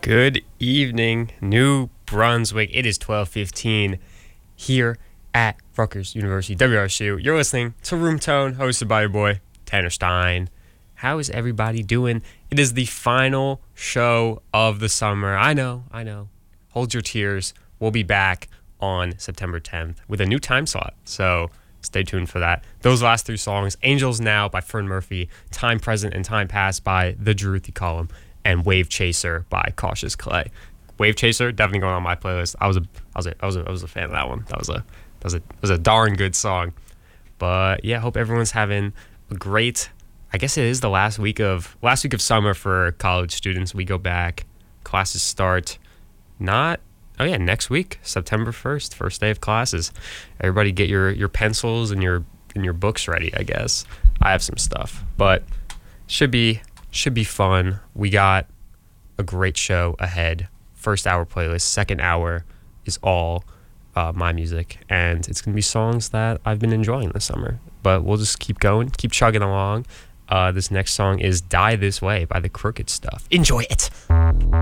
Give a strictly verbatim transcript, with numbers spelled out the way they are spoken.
Good evening, New Brunswick. It is twelve fifteen here at Rutgers University, W R S U. You're listening to Room Tone, hosted by your boy, Tanner Stein. How is everybody doing? It is the final show of the summer. I know, I know. Hold your tears. We'll be back on September tenth with a new time slot, so stay tuned for that. Those last three songs, Angels Now by Fern Murphy, Time Present and Time Past by The Jeruthi Column, and Wave Chaser by Cautious Clay. Wave Chaser definitely going on my playlist. I was a I was a I was a, I was a fan of that one. That was a that was a that was a darn good song. But yeah, hope everyone's having a great, I guess it is the last week of last week of summer for college students. We go back, classes start not oh yeah, next week, September first, first day of classes. Everybody get your your pencils and your and your books ready, I guess. I have some stuff, but should be should be fun. We got a great show ahead. First hour playlist, second hour is all uh, my music, and it's gonna be songs that I've been enjoying this summer. But we'll just keep going, keep chugging along. Uh, this next song is Die This Way by The Crooked Stuff. Enjoy it.